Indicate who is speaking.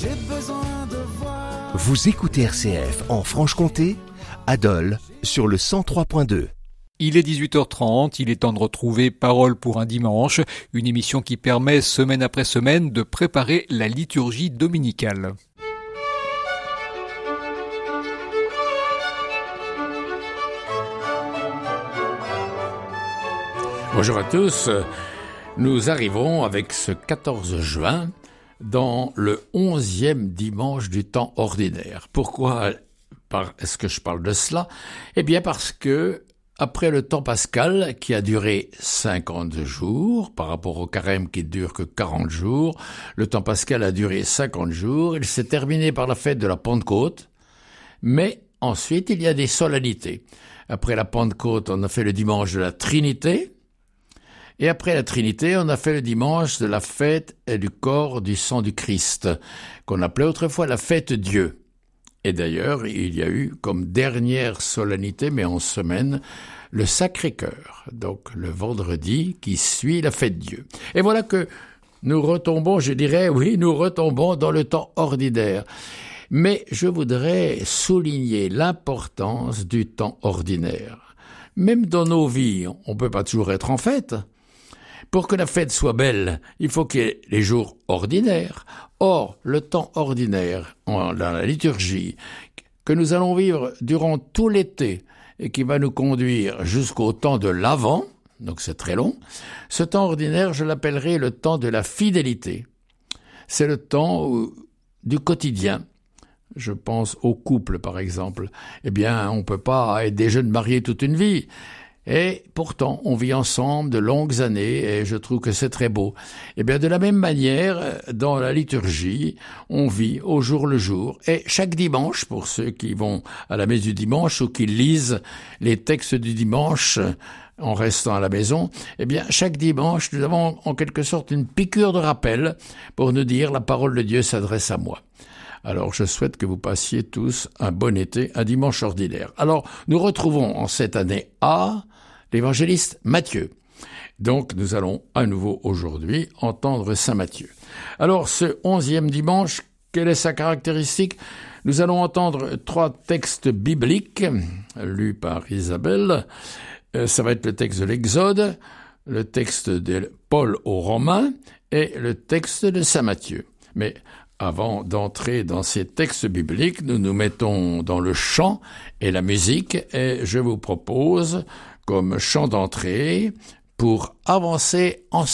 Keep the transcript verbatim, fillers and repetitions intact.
Speaker 1: j'ai besoin de voir.
Speaker 2: Vous écoutez R C F en Franche-Comté, à Dole, sur le cent trois point deux.
Speaker 3: Il est dix-huit heures trente, il est temps de retrouver Parole pour un dimanche, une émission qui permet, semaine après semaine, de préparer la liturgie dominicale.
Speaker 4: Bonjour à tous, nous arrivons avec ce quatorze juin dans le onzième dimanche du temps ordinaire. Pourquoi est-ce que je parle de cela ? Eh bien parce que après le temps pascal qui a duré cinquante jours, par rapport au carême qui dure que quarante jours, le temps pascal a duré cinquante jours, il s'est terminé par la fête de la Pentecôte, mais ensuite il y a des solennités. Après la Pentecôte, on a fait le dimanche de la Trinité, et après la Trinité, on a fait le dimanche de la fête et du corps du sang du Christ, qu'on appelait autrefois la fête Dieu. Et d'ailleurs, il y a eu comme dernière solennité, mais en semaine, le Sacré-Cœur, donc le vendredi qui suit la fête Dieu. Et voilà que nous retombons, je dirais, oui, nous retombons dans le temps ordinaire. Mais je voudrais souligner l'importance du temps ordinaire. Même dans nos vies, on ne peut pas toujours être en fête. Pour que la fête soit belle, il faut qu'il y ait les jours ordinaires. Or, le temps ordinaire, dans la liturgie, que nous allons vivre durant tout l'été et qui va nous conduire jusqu'au temps de l'Avent, donc c'est très long, ce temps ordinaire, je l'appellerai le temps de la fidélité. C'est le temps où, du quotidien. Je pense au couple, par exemple. Eh bien, on ne peut pas être des jeunes mariés toute une vie. Et pourtant, on vit ensemble de longues années et je trouve que c'est très beau. Eh bien, de la même manière, dans la liturgie, on vit au jour le jour. Et chaque dimanche, pour ceux qui vont à la messe du dimanche ou qui lisent les textes du dimanche en restant à la maison, eh bien, chaque dimanche, nous avons en quelque sorte une piqûre de rappel pour nous dire la parole de Dieu s'adresse à moi. Alors, je souhaite que vous passiez tous un bon été, un dimanche ordinaire. Alors, nous retrouvons en cette année A l'évangéliste Matthieu. Donc, nous allons à nouveau aujourd'hui entendre saint Matthieu. Alors, ce onzième dimanche, quelle est sa caractéristique ? Nous allons entendre trois textes bibliques lus par Isabelle. Euh, ça va être le texte de l'Exode, le texte de Paul aux Romains et le texte de saint Matthieu. Mais avant d'entrer dans ces textes bibliques, nous nous mettons dans le chant et la musique et je vous propose comme chant d'entrée pour avancer ensemble.